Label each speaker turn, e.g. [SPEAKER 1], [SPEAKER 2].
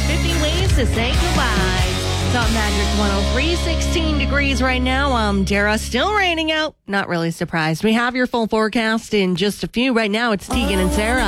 [SPEAKER 1] 50 ways to say goodbye. Top Magic 103, 16 degrees right now. Dara, still raining out. Not really surprised. We have your full forecast in just a few. Right now, it's Tegan and Sarah.